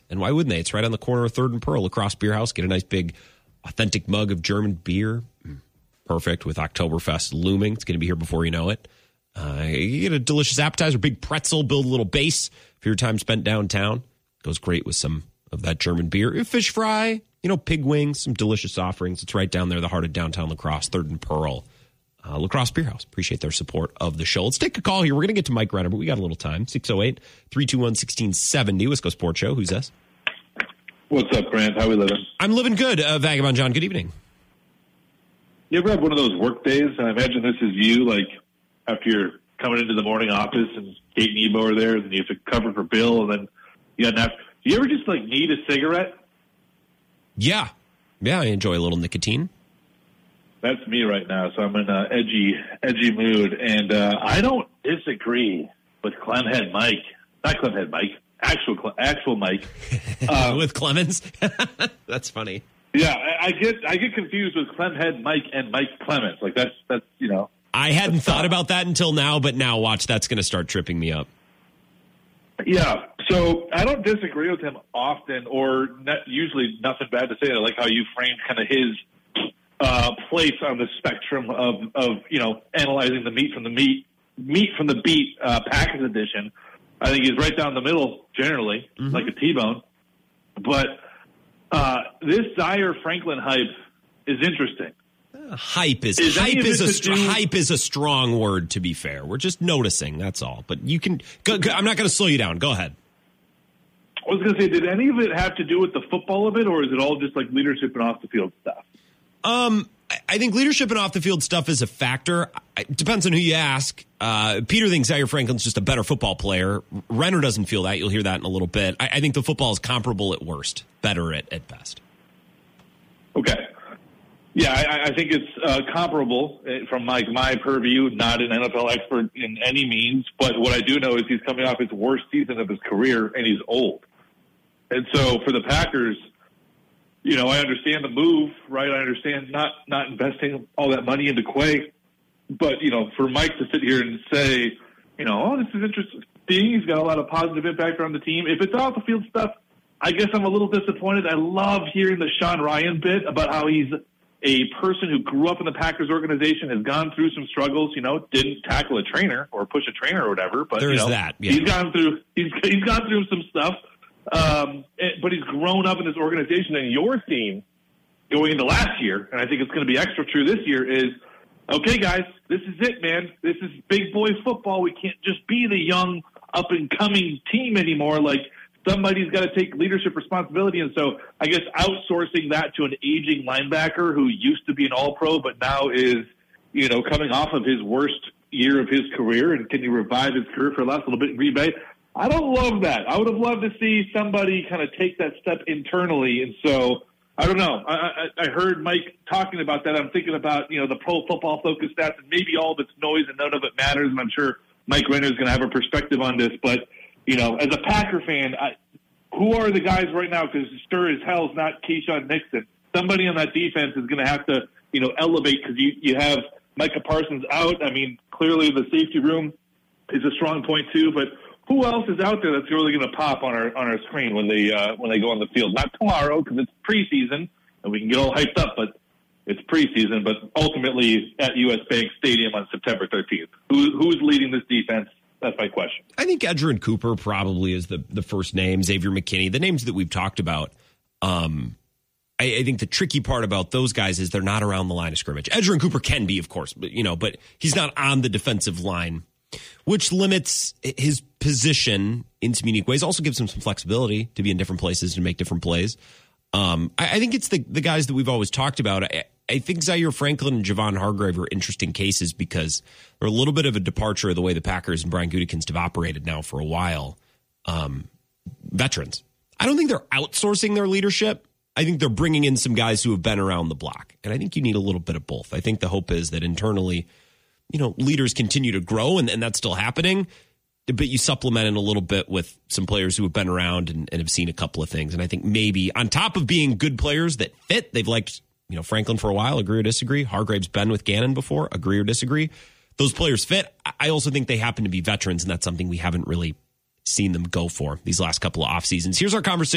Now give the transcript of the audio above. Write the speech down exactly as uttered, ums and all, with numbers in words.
And why wouldn't they? It's right on the corner of third and Pearl, Lacrosse Beer House. Get a nice big authentic mug of German beer. Perfect with Oktoberfest looming. It's going to be here before you know it. Uh, you get a delicious appetizer, big pretzel, build a little base for your time spent downtown. Goes great with some of that German beer. A fish fry, you know, pig wings, some delicious offerings. It's right down there, the heart of downtown Lacrosse, third and Pearl. Uh, Lacrosse Beer House. Appreciate their support of the show. Let's take a call here. We're going to get to Mike Renner, but we got a little time. six oh eight, three two one, one six seven oh, Wisco Sports Show. Who's this? What's up, Grant? How we living? I'm living good. Uh, Vagabond John, good evening. You ever have one of those work days, and I imagine this is you, like, after you're coming into the morning office and Kate and Ebo are there, and you have to cover for Bill, and then you got enough. Do you ever just, like, need a cigarette? Yeah. Yeah, I enjoy a little nicotine. That's me right now, so I'm in an edgy, edgy mood, and uh, I don't disagree with Clemhead Mike. Not Clemhead Mike, actual actual Mike. Uh, with Clemens? That's funny. Yeah, I, I get I get confused with Clemhead Mike and Mike Clemens. Like, that's, that's you know. I hadn't thought about that until now, but now watch, that's going to start tripping me up. Yeah, so I don't disagree with him often, or not, usually nothing bad to say. I like how you framed kind of his uh, place on the spectrum of, of, you know, analyzing the meat from the meat, meat from the beat uh, Packers edition. I think he's right down the middle generally, mm-hmm. like a T-bone. But uh, this Zaire Franklin hype is interesting. Uh, hype is, is hype is a do, hype is a strong word, to be fair. We're just noticing, that's all. But you can go, go, I'm not going to slow you down. Go ahead. I was going to say, did any of it have to do with the football of it, or is it all just like leadership and off the field stuff? Um, I think leadership and off the field stuff is a factor. It depends on who you ask. Uh, Peter thinks Zaire Franklin's just a better football player. Renner doesn't feel that. You'll hear that in a little bit. I, I think the football is comparable at worst, better at, at best. Okay. Yeah, I, I think it's uh, comparable from my, my purview, not an N F L expert in any means, but what I do know is he's coming off his worst season of his career, and he's old. And so for the Packers, you know, I understand the move, right? I understand not, not investing all that money into Quay, but, you know, for Mike to sit here and say, you know, oh, this is interesting. He's got a lot of positive impact on the team. If it's off the field stuff, I guess I'm a little disappointed. I love hearing the Sean Ryan bit about how he's a person who grew up in the Packers organization, has gone through some struggles, you know, didn't tackle a trainer or push a trainer or whatever, but there you is know, that. Yeah. he's gone through, he's, he's gone through some stuff. Um, but he's grown up in this organization, and your theme going into last year, and I think it's going to be extra true this year, is, okay, guys, this is it, man. This is big boy football. We can't just be the young, up-and-coming team anymore. Like, somebody's got to take leadership responsibility, and so I guess outsourcing that to an aging linebacker who used to be an all-pro but now is, you know, coming off of his worst year of his career, and can he revive his career for the last little bit in Green Bay? I don't love that. I would have loved to see somebody kind of take that step internally. And so, I don't know. I, I, I heard Mike talking about that. I'm thinking about, you know, the Pro Football Focus stats, and maybe all of it's noise and none of it matters. And I'm sure Mike Renner is going to have a perspective on this. But, you know, as a Packer fan, I, who are the guys right now? Because stir as hell is not Keyshawn Nixon. Somebody on that defense is going to have to, you know, elevate, because you, you have Micah Parsons out. I mean, clearly the safety room is a strong point too, but who else is out there that's really going to pop on our on our screen when they uh, when they go on the field? Not tomorrow, because it's preseason and we can get all hyped up, but it's preseason. But ultimately at U S Bank Stadium on September thirteenth, who who's leading this defense? That's my question. I think Edgerrin Cooper probably is the the first name. Xavier McKinney, the names that we've talked about. Um, I, I think the tricky part about those guys is they're not around the line of scrimmage. Edgerrin Cooper can be, of course, but you know, but he's not on the defensive line, which limits his position in some unique ways. Also gives him some flexibility to be in different places to make different plays. Um, I, I think it's the the guys that we've always talked about. I, I think Zaire Franklin and Javon Hargrave are interesting cases because they're a little bit of a departure of the way the Packers and Brian Gutekunst have operated now for a while. Um, veterans. I don't think they're outsourcing their leadership. I think they're bringing in some guys who have been around the block. And I think you need a little bit of both. I think the hope is that internally, you know, leaders continue to grow, and, and that's still happening. But you supplement it a little bit with some players who have been around and, and have seen a couple of things. And I think maybe on top of being good players that fit, they've liked, you know, Franklin for a while, agree or disagree. Hargrave's been with Gannon before, agree or disagree. Those players fit. I also think they happen to be veterans, and that's something we haven't really seen them go for these last couple of off seasons. Here's our conversation